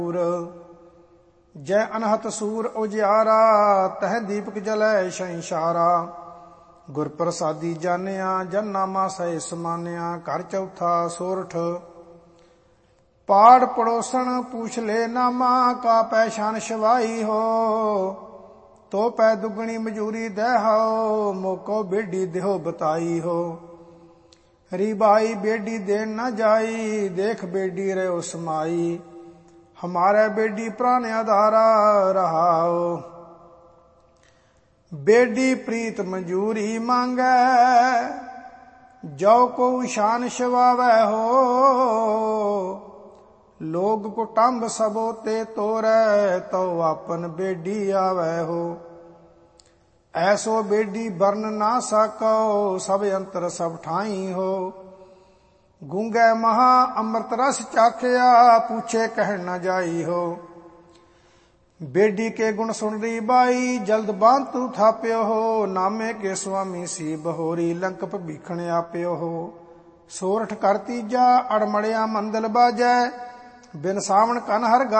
जय अनहत सूर उजियारा तह दीपक जलै शंशारा। गुर प्रसादी जानिया जन नामा सह समानिया। घर चौथा सोरठ पाड़ पड़ोसन पूछ ले नामा का पैशान शिवाई हो। तो पै दुगनी मजूरी दे हो मोको बेडी देहो बताई हो। रिबाई बेडी देन न जाई देख बेडी रहो समाई। हमारे बेडी प्राण आधारा रहाओ। बेडी प्रीत मंजूरी मांगे जो को शान शिवावे हो। लोग कुटुंब सबो ते तोरे तो आपन बेडी आवे हो। ऐसो बेडी बरन ना सको सब अंतर सब ठाई हो। गूंगे महा अमृत रस चाखिया पूछे कह न जाई हो। बेडी के गुण सुन री बाई जल्द बांध तू थाप्यो हो। नामे के स्वामी सी बहोरी लंक भीखण आप्यो हो। सोरठ कर तीजा अड़मड़िया मंदल बाजै बिन सावण कन हर